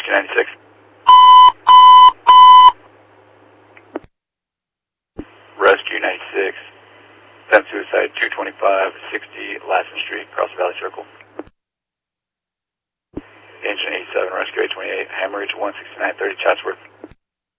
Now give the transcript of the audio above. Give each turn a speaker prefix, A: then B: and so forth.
A: Rescue 96. Rescue 96. Attempt suicide 225-60 Lassen Street, Cross Valley Circle. Engine 87, Rescue 828, Hemorrhage 16930 Chatsworth.